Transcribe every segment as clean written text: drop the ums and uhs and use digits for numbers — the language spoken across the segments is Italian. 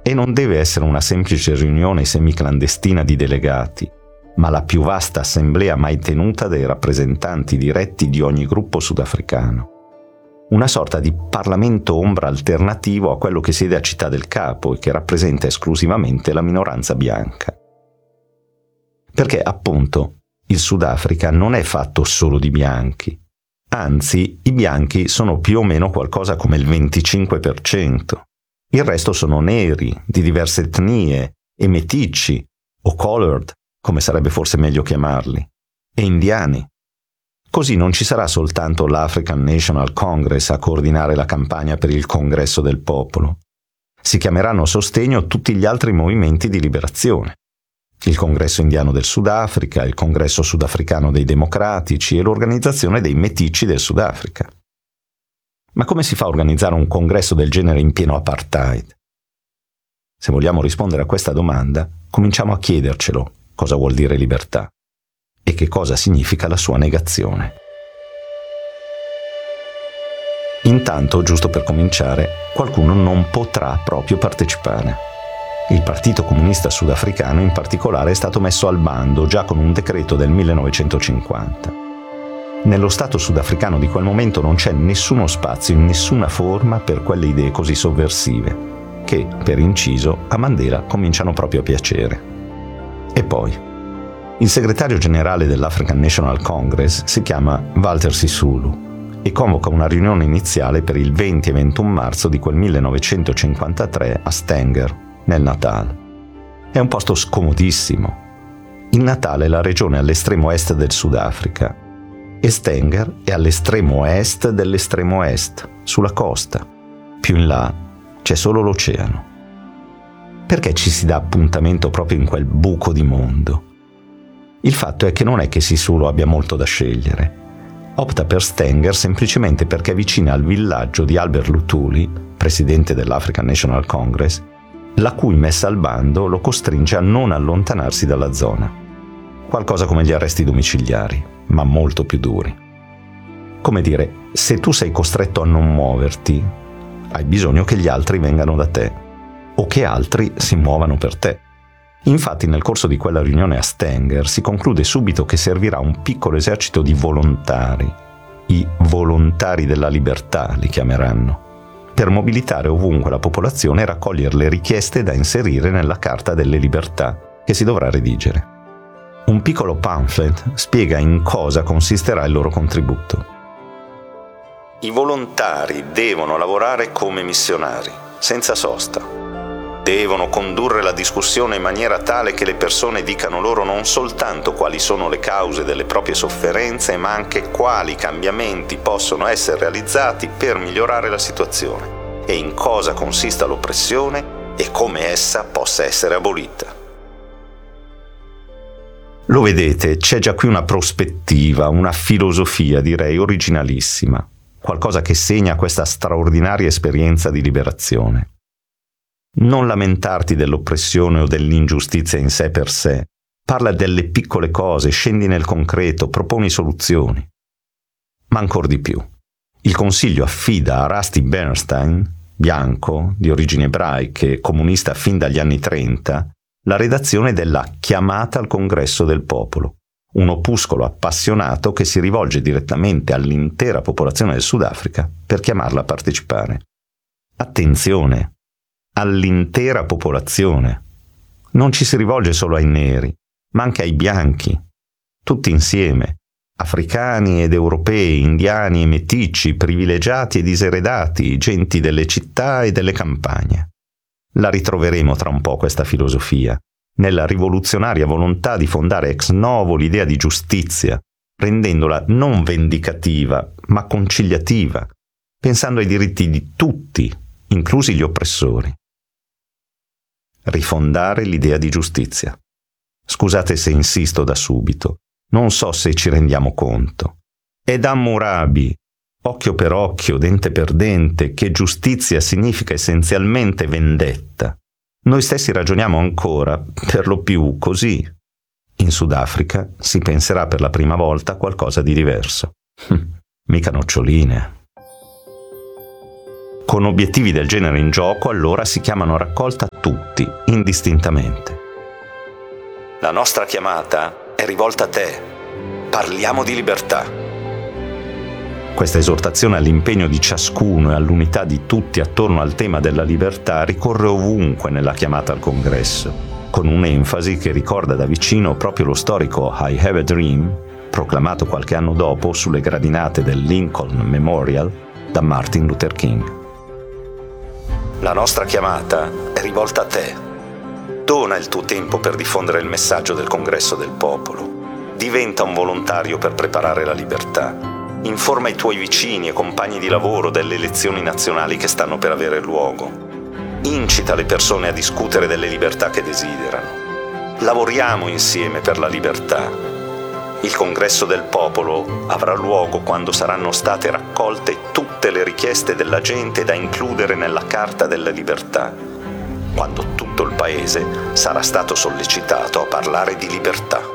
E non deve essere una semplice riunione semiclandestina di delegati, ma la più vasta assemblea mai tenuta dei rappresentanti diretti di ogni gruppo sudafricano. Una sorta di Parlamento ombra alternativo a quello che siede a Città del Capo e che rappresenta esclusivamente la minoranza bianca. Perché, appunto, il Sudafrica non è fatto solo di bianchi. Anzi, i bianchi sono più o meno qualcosa come il 25%. Il resto sono neri, di diverse etnie, e meticci, o colored, come sarebbe forse meglio chiamarli, e indiani. Così non ci sarà soltanto l'African National Congress a coordinare la campagna per il Congresso del Popolo. Si chiameranno a sostegno tutti gli altri movimenti di liberazione. Il Congresso Indiano del Sudafrica, il Congresso Sudafricano dei Democratici e l'Organizzazione dei Meticci del Sudafrica. Ma come si fa a organizzare un congresso del genere in pieno apartheid? Se vogliamo rispondere a questa domanda, cominciamo a chiedercelo cosa vuol dire libertà e che cosa significa la sua negazione. Intanto, giusto per cominciare, qualcuno non potrà proprio partecipare. Il Partito Comunista Sudafricano in particolare è stato messo al bando già con un decreto del 1950. Nello Stato sudafricano di quel momento non c'è nessuno spazio in nessuna forma per quelle idee così sovversive, che, per inciso, a Mandela cominciano proprio a piacere. E poi, il segretario generale dell'African National Congress si chiama Walter Sisulu e convoca una riunione iniziale per il 20 e 21 marzo di quel 1953 a Stanger, nel Natal. È un posto scomodissimo. Il Natal è la regione all'estremo est del Sudafrica e Stanger è all'estremo est dell'estremo est, sulla costa. Più in là c'è solo l'oceano. Perché ci si dà appuntamento proprio in quel buco di mondo? Il fatto è che non è che Sisulu abbia molto da scegliere. Opta per Stanger semplicemente perché è vicina al villaggio di Albert Luthuli, presidente dell'African National Congress, la cui messa al bando lo costringe a non allontanarsi dalla zona. Qualcosa come gli arresti domiciliari, ma molto più duri. Come dire, se tu sei costretto a non muoverti, hai bisogno che gli altri vengano da te, o che altri si muovano per te. Infatti nel corso di quella riunione a Stanger si conclude subito che servirà un piccolo esercito di volontari, i volontari della libertà li chiameranno, per mobilitare ovunque la popolazione e raccogliere le richieste da inserire nella Carta delle Libertà che si dovrà redigere. Un piccolo pamphlet spiega in cosa consisterà il loro contributo. I volontari devono lavorare come missionari, senza sosta. Devono condurre la discussione in maniera tale che le persone dicano loro non soltanto quali sono le cause delle proprie sofferenze, ma anche quali cambiamenti possono essere realizzati per migliorare la situazione e in cosa consista l'oppressione e come essa possa essere abolita. Lo vedete, c'è già qui una prospettiva, una filosofia, direi originalissima, qualcosa che segna questa straordinaria esperienza di liberazione. Non lamentarti dell'oppressione o dell'ingiustizia in sé per sé, parla delle piccole cose, scendi nel concreto, proponi soluzioni. Ma ancor di più, il Consiglio affida a Rusty Bernstein, bianco, di origini ebraiche, comunista fin dagli anni 30, la redazione della Chiamata al Congresso del Popolo, un opuscolo appassionato che si rivolge direttamente all'intera popolazione del Sudafrica per chiamarla a partecipare. Attenzione! All'intera popolazione. Non ci si rivolge solo ai neri, ma anche ai bianchi, tutti insieme, africani ed europei, indiani e meticci, privilegiati e diseredati, genti delle città e delle campagne. La ritroveremo tra un po' questa filosofia, nella rivoluzionaria volontà di fondare ex novo l'idea di giustizia, rendendola non vendicativa, ma conciliativa, pensando ai diritti di tutti, inclusi gli oppressori. Rifondare l'idea di giustizia. Scusate se insisto da subito, non so se ci rendiamo conto. È da Hammurabi, occhio per occhio, dente per dente, che giustizia significa essenzialmente vendetta. Noi stessi ragioniamo ancora, per lo più, così. In Sudafrica si penserà per la prima volta a qualcosa di diverso. Mica noccioline. Con obiettivi del genere in gioco, allora si chiamano a raccolta tutti, indistintamente. La nostra chiamata è rivolta a te. Parliamo di libertà. Questa esortazione all'impegno di ciascuno e all'unità di tutti attorno al tema della libertà ricorre ovunque nella chiamata al Congresso, con un'enfasi che ricorda da vicino proprio lo storico I Have a Dream, proclamato qualche anno dopo sulle gradinate del Lincoln Memorial da Martin Luther King. La nostra chiamata è rivolta a te. Dona il tuo tempo per diffondere il messaggio del Congresso del Popolo. Diventa un volontario per preparare la libertà. Informa i tuoi vicini e compagni di lavoro delle elezioni nazionali che stanno per avere luogo. Incita le persone a discutere delle libertà che desiderano. Lavoriamo insieme per la libertà. Il Congresso del Popolo avrà luogo quando saranno state raccolte tutte le richieste della gente da includere nella Carta delle Libertà, quando tutto il Paese sarà stato sollecitato a parlare di libertà.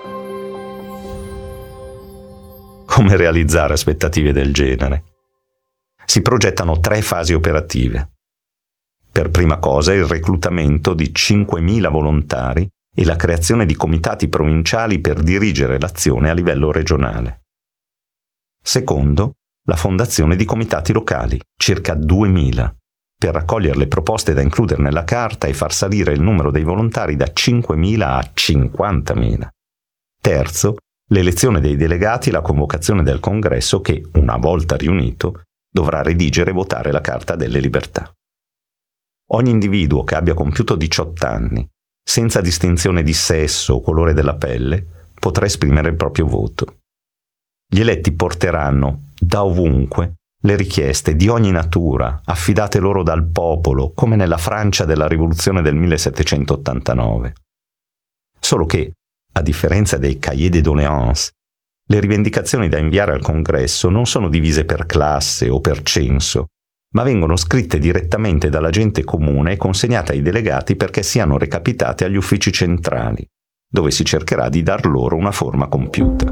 Come realizzare aspettative del genere? Si progettano 3 fasi operative. Per prima cosa il reclutamento di 5.000 volontari e la creazione di comitati provinciali per dirigere l'azione a livello regionale. Secondo, la fondazione di comitati locali, circa 2.000, per raccogliere le proposte da includere nella carta e far salire il numero dei volontari da 5.000 a 50.000. Terzo, l'elezione dei delegati e la convocazione del Congresso che, una volta riunito, dovrà redigere e votare la Carta delle Libertà. Ogni individuo che abbia compiuto 18 anni, senza distinzione di sesso o colore della pelle, potrà esprimere il proprio voto. Gli eletti porteranno, da ovunque, le richieste di ogni natura, affidate loro dal popolo, come nella Francia della Rivoluzione del 1789. Solo che, a differenza dei cahiers de doléances, le rivendicazioni da inviare al Congresso non sono divise per classe o per censo, ma vengono scritte direttamente dalla gente comune e consegnate ai delegati perché siano recapitate agli uffici centrali, dove si cercherà di dar loro una forma compiuta.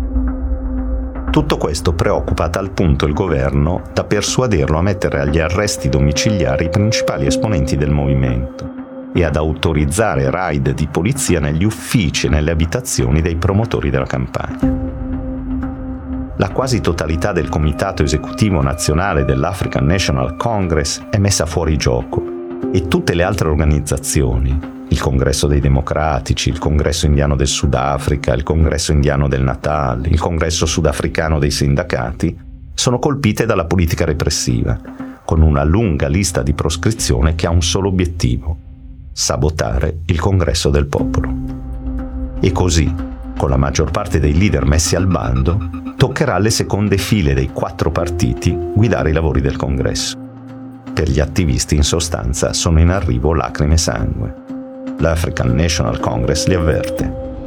Tutto questo preoccupa a tal punto il governo da persuaderlo a mettere agli arresti domiciliari i principali esponenti del movimento e ad autorizzare raid di polizia negli uffici e nelle abitazioni dei promotori della campagna. La quasi totalità del Comitato Esecutivo Nazionale dell'African National Congress è messa fuori gioco e tutte le altre organizzazioni, il Congresso dei Democratici, il Congresso Indiano del Sudafrica, il Congresso Indiano del Natal, il Congresso Sudafricano dei Sindacati, sono colpite dalla politica repressiva, con una lunga lista di proscrizione che ha un solo obiettivo: sabotare il Congresso del Popolo. E così, con la maggior parte dei leader messi al bando, toccherà alle seconde file dei 4 partiti guidare i lavori del Congresso. Per gli attivisti, in sostanza, sono in arrivo lacrime e sangue. L'African National Congress li avverte.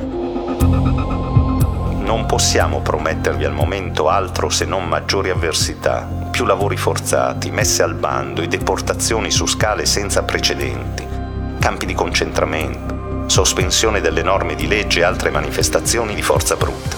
Non possiamo promettervi al momento altro se non maggiori avversità, più lavori forzati, messe al bando e deportazioni su scale senza precedenti, campi di concentramento, sospensione delle norme di legge e altre manifestazioni di forza bruta.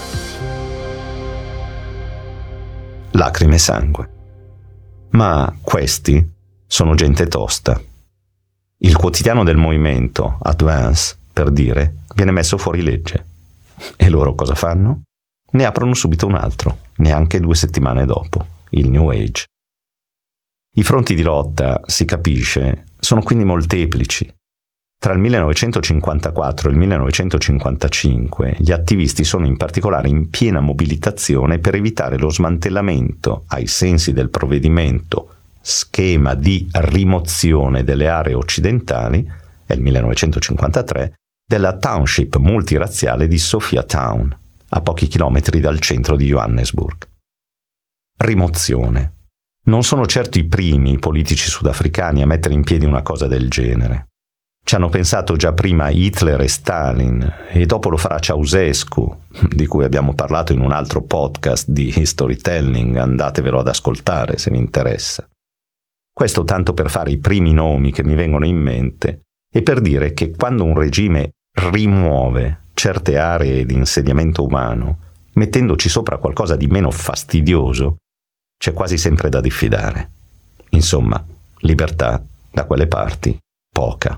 Lacrime e sangue. Ma questi sono gente tosta. Il quotidiano del movimento, Advance, per dire, viene messo fuori legge. E loro cosa fanno? Ne aprono subito un altro, neanche 2 settimane dopo, il New Age. I fronti di lotta, si capisce, sono quindi molteplici. Tra il 1954 e il 1955 gli attivisti sono in particolare in piena mobilitazione per evitare lo smantellamento, ai sensi del provvedimento Schema di rimozione delle aree occidentali, è il 1953, della township multirazziale di Sophiatown, a pochi chilometri dal centro di Johannesburg. Rimozione. Non sono certo i primi i politici sudafricani a mettere in piedi una cosa del genere. Ci hanno pensato già prima Hitler e Stalin, e dopo lo farà Ceausescu, di cui abbiamo parlato in un altro podcast di Historytelling, andatevelo ad ascoltare se vi interessa. Questo tanto per fare i primi nomi che mi vengono in mente e per dire che quando un regime rimuove certe aree di insediamento umano, mettendoci sopra qualcosa di meno fastidioso, c'è quasi sempre da diffidare. Insomma, libertà da quelle parti poca.